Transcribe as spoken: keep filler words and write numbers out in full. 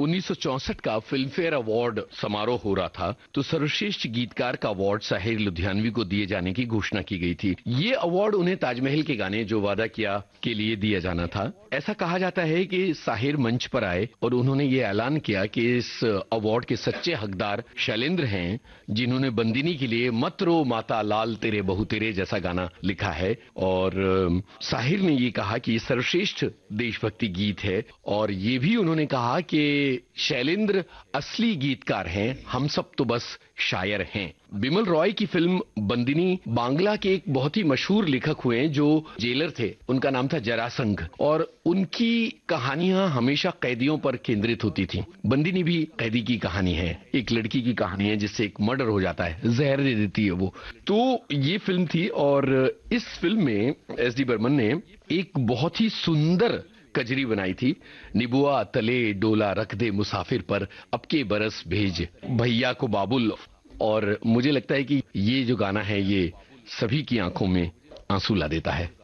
उन्नीस सौ चौसठ का फिल्म फेयर अवार्ड समारोह हो रहा था, तो सर्वश्रेष्ठ गीतकार का अवार्ड साहिर लुधियानवी को दिए जाने की घोषणा की गई थी। ये अवार्ड उन्हें ताजमहल के गाने जो वादा किया के लिए दिया जाना था। ऐसा कहा जाता है कि साहिर मंच पर आए और उन्होंने ये ऐलान किया कि इस अवार्ड के सच्चे हकदार शैलेंद्र हैं, जिन्होंने बंदिनी के लिए मत रो माता लाल तेरे बहु तेरे जैसा गाना लिखा है। और साहिर ने ये कहा कि ये सर्वश्रेष्ठ देशभक्ति गीत है, और ये भी उन्होंने कहा कि शैलेंद्र असली गीतकार हैं, हम सब तो बस शायर हैं। बिमल रॉय की फिल्म बंदिनी बांग्ला के एक बहुत ही मशहूर लेखक हुए हैं जो जेलर थे, उनका नाम था जरासंघ, और उनकी कहानियां हमेशा कैदियों पर केंद्रित होती थी। बंदिनी भी कैदी की कहानी है, एक लड़की की कहानी है जिससे एक मर्डर हो जाता है, जहर दे देती है वो। तो ये फिल्म थी, और इस फिल्म में एस डी बर्मन ने एक बहुत ही सुंदर कजरी बनाई थी। निबुआ तले डोला रख दे मुसाफिर पर, अब के बरस भेज भैया को बाबुल। और मुझे लगता है कि ये जो गाना है ये सभी की आंखों में आंसू ला देता है।